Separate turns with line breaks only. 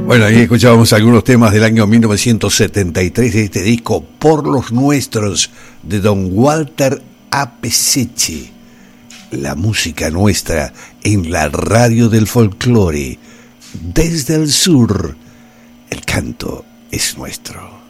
Bueno, ahí escuchábamos algunos temas del año 1973 de este disco Por los Nuestros de don Walter Apesicci. La música nuestra en la radio del folclore. Desde el sur, el canto es nuestro.